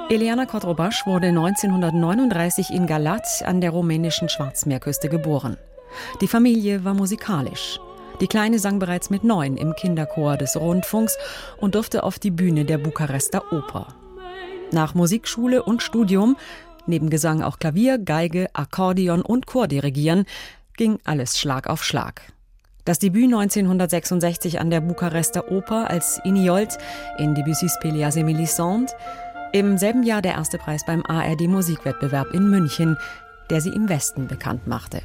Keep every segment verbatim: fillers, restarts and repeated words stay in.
Eliana Cotrubas wurde neunzehnhundertneununddreißig in Galat an der rumänischen Schwarzmeerküste geboren. Die Familie war musikalisch. Die Kleine sang bereits mit neun im Kinderchor des Rundfunks und durfte auf die Bühne der Bukarester Oper. Nach Musikschule und Studium, neben Gesang auch Klavier, Geige, Akkordeon und Chordirigieren, ging alles Schlag auf Schlag. Das Debüt neunzehnhundertsechsundsechzig an der Bukarester Oper als Iniold in Debussys Pelléas et Mélisande, im selben Jahr der erste Preis beim A R D-Musikwettbewerb in München, der sie im Westen bekannt machte.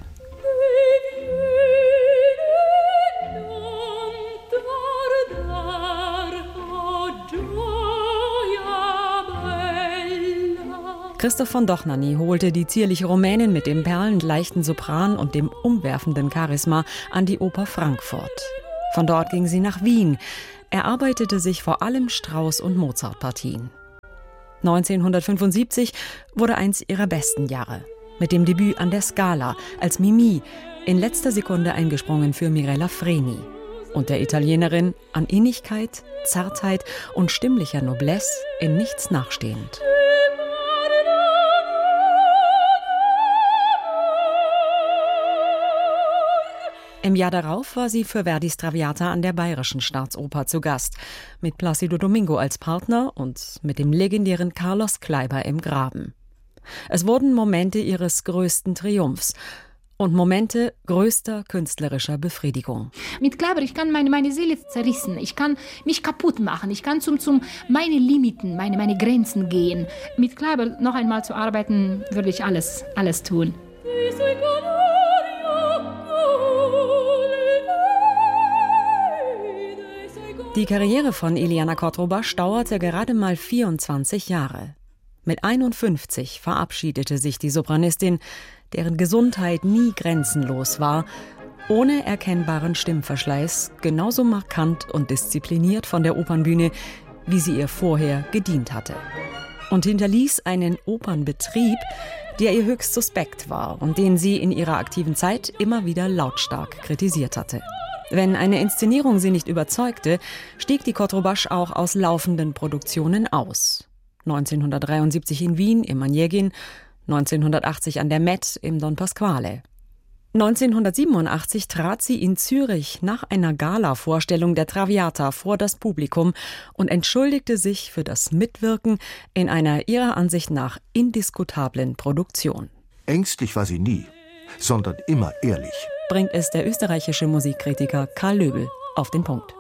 Christoph von Dohnanyi holte die zierliche Rumänin mit dem perlenleichten Sopran und dem umwerfenden Charisma an die Oper Frankfurt. Von dort ging sie nach Wien, erarbeitete sich vor allem Strauss- und Mozart-Partien. neunzehnhundertfünfundsiebzig wurde eins ihrer besten Jahre, mit dem Debüt an der Scala als Mimi, in letzter Sekunde eingesprungen für Mirella Freni, und der Italienerin an Innigkeit, Zartheit und stimmlicher Noblesse in nichts nachstehend. Im Jahr darauf war sie für Verdis Traviata an der Bayerischen Staatsoper zu Gast, mit Plácido Domingo als Partner und mit dem legendären Carlos Kleiber im Graben. Es wurden Momente ihres größten Triumphs und Momente größter künstlerischer Befriedigung. Mit Kleiber, ich kann meine, meine Seele zerrissen, ich kann mich kaputt machen, ich kann zum, zum meine Limiten, meine, meine Grenzen gehen. Mit Kleiber noch einmal zu arbeiten, würde ich alles, alles tun. Die Karriere von Eliana Cotrubas dauerte gerade mal vierundzwanzig Jahre. Mit einundfünfzig verabschiedete sich die Sopranistin, deren Gesundheit nie grenzenlos war, ohne erkennbaren Stimmverschleiß, genauso markant und diszipliniert von der Opernbühne, wie sie ihr vorher gedient hatte. Und hinterließ einen Opernbetrieb, der ihr höchst suspekt war und den sie in ihrer aktiven Zeit immer wieder lautstark kritisiert hatte. Wenn eine Inszenierung sie nicht überzeugte, stieg die Cotrubas auch aus laufenden Produktionen aus. neunzehnhundertdreiundsiebzig in Wien im Onegin, neunzehnhundertachtzig an der Met im Don Pasquale. neunzehnhundertsiebenundachtzig trat sie in Zürich nach einer Gala-Vorstellung der Traviata vor das Publikum und entschuldigte sich für das Mitwirken in einer ihrer Ansicht nach indiskutablen Produktion. Ängstlich war sie nie, sondern immer ehrlich, bringt es der österreichische Musikkritiker Karl Löbel auf den Punkt.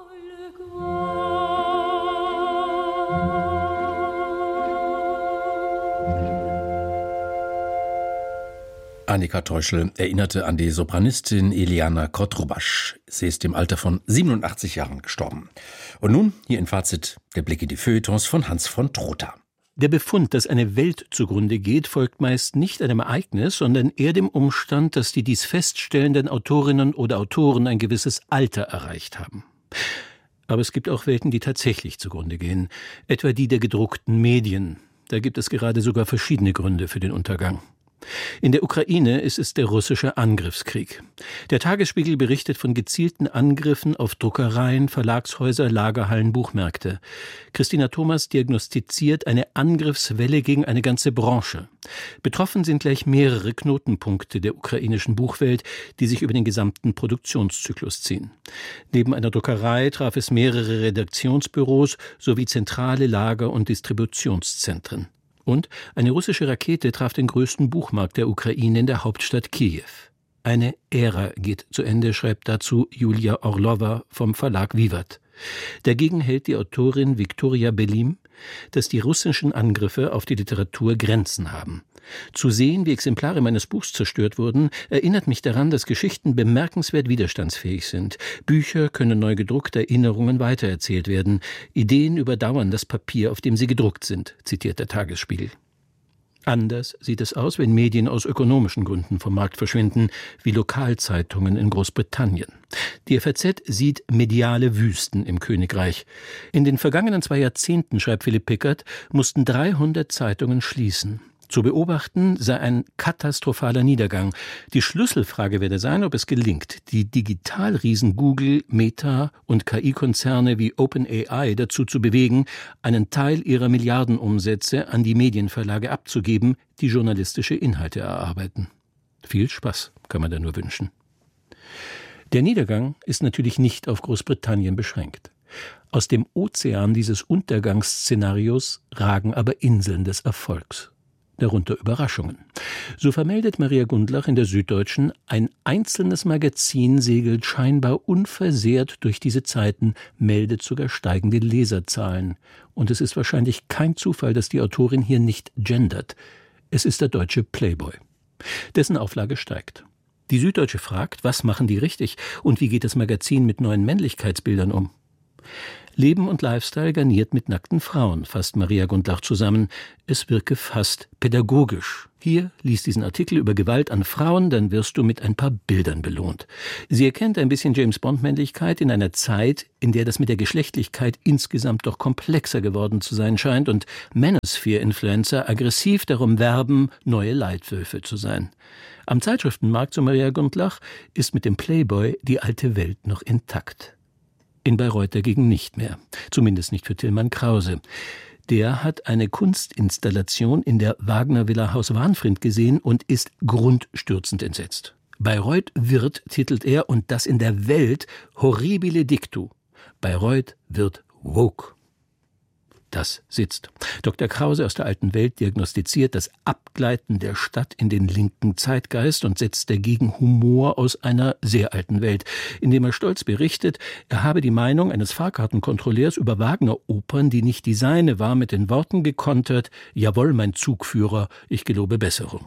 Annika Teuschel erinnerte an die Sopranistin Eliana Cotrubas. Sie ist im Alter von siebenundachtzig Jahren gestorben. Und nun hier in Fazit der Blick in die Feuilletons von Hans von Trotha. Der Befund, dass eine Welt zugrunde geht, folgt meist nicht einem Ereignis, sondern eher dem Umstand, dass die dies feststellenden Autorinnen oder Autoren ein gewisses Alter erreicht haben. Aber es gibt auch Welten, die tatsächlich zugrunde gehen, etwa die der gedruckten Medien. Da gibt es gerade sogar verschiedene Gründe für den Untergang. In der Ukraine ist es der russische Angriffskrieg. Der Tagesspiegel berichtet von gezielten Angriffen auf Druckereien, Verlagshäuser, Lagerhallen, Buchmärkte. Christina Thomas diagnostiziert eine Angriffswelle gegen eine ganze Branche. Betroffen sind gleich mehrere Knotenpunkte der ukrainischen Buchwelt, die sich über den gesamten Produktionszyklus ziehen. Neben einer Druckerei traf es mehrere Redaktionsbüros sowie zentrale Lager- und Distributionszentren. Und eine russische Rakete traf den größten Buchmarkt der Ukraine in der Hauptstadt Kiew. Eine Ära geht zu Ende, schreibt dazu Julia Orlova vom Verlag Vivat. Dagegen hält die Autorin Viktoria Belim, dass die russischen Angriffe auf die Literatur Grenzen haben. Zu sehen, wie Exemplare meines Buchs zerstört wurden, erinnert mich daran, dass Geschichten bemerkenswert widerstandsfähig sind. Bücher können neu gedruckt, Erinnerungen weitererzählt werden. Ideen überdauern das Papier, auf dem sie gedruckt sind, zitiert der Tagesspiegel. Anders sieht es aus, wenn Medien aus ökonomischen Gründen vom Markt verschwinden, wie Lokalzeitungen in Großbritannien. Die F A Z sieht mediale Wüsten im Königreich. In den vergangenen zwei Jahrzehnten, schreibt Philipp Pickert, mussten dreihundert Zeitungen schließen. Zu beobachten sei ein katastrophaler Niedergang. Die Schlüsselfrage werde sein, ob es gelingt, die Digitalriesen Google, Meta und K I-Konzerne wie OpenAI dazu zu bewegen, einen Teil ihrer Milliardenumsätze an die Medienverlage abzugeben, die journalistische Inhalte erarbeiten. Viel Spaß kann man da nur wünschen. Der Niedergang ist natürlich nicht auf Großbritannien beschränkt. Aus dem Ozean dieses Untergangsszenarios ragen aber Inseln des Erfolgs. Darunter Überraschungen. So vermeldet Maria Gundlach in der Süddeutschen, ein einzelnes Magazin segelt scheinbar unversehrt durch diese Zeiten, meldet sogar steigende Leserzahlen. Und es ist wahrscheinlich kein Zufall, dass die Autorin hier nicht gendert. Es ist der deutsche Playboy. Dessen Auflage steigt. Die Süddeutsche fragt, was machen die richtig und wie geht das Magazin mit neuen Männlichkeitsbildern um? Leben und Lifestyle garniert mit nackten Frauen, fasst Maria Gundlach zusammen. Es wirke fast pädagogisch. Hier, lies diesen Artikel über Gewalt an Frauen, dann wirst du mit ein paar Bildern belohnt. Sie erkennt ein bisschen James-Bond-Männlichkeit in einer Zeit, in der das mit der Geschlechtlichkeit insgesamt doch komplexer geworden zu sein scheint und Manosphere-Influencer aggressiv darum werben, neue Leitwölfe zu sein. Am Zeitschriftenmarkt, so Maria Gundlach, ist mit dem Playboy die alte Welt noch intakt. In Bayreuth dagegen nicht mehr. Zumindest nicht für Tilman Krause. Der hat eine Kunstinstallation in der Wagner Villa Haus Wahnfrind gesehen und ist grundstürzend entsetzt. Bayreuth wird, titelt er, und das in der Welt, horribile dictu. Bayreuth wird woke. Das sitzt. Doktor Krause aus der alten Welt diagnostiziert das Abgleiten der Stadt in den linken Zeitgeist und setzt dagegen Humor aus einer sehr alten Welt, indem er stolz berichtet, er habe die Meinung eines Fahrkartenkontrolleurs über Wagner-Opern, die nicht die seine war, mit den Worten gekontert: »Jawohl, mein Zugführer, ich gelobe Besserung.«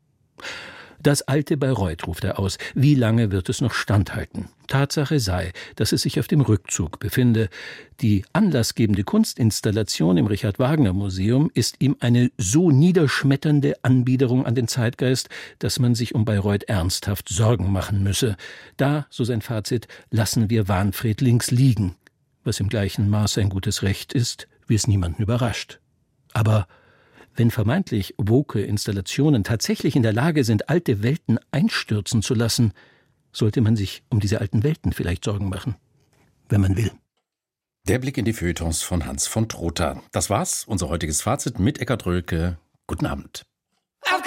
Das alte Bayreuth, ruft er aus. Wie lange wird es noch standhalten? Tatsache sei, dass es sich auf dem Rückzug befinde. Die anlassgebende Kunstinstallation im Richard-Wagner-Museum ist ihm eine so niederschmetternde Anbiederung an den Zeitgeist, dass man sich um Bayreuth ernsthaft Sorgen machen müsse. Da, so sein Fazit, lassen wir Wahnfried links liegen. Was im gleichen Maße ein gutes Recht ist, wie es niemanden überrascht. Aber wenn vermeintlich woke Installationen tatsächlich in der Lage sind, alte Welten einstürzen zu lassen, sollte man sich um diese alten Welten vielleicht Sorgen machen, wenn man will. Der Blick in die Feuilletons von Hans von Trotha. Das war's, unser heutiges Fazit mit Eckhard Rölke. Guten Abend.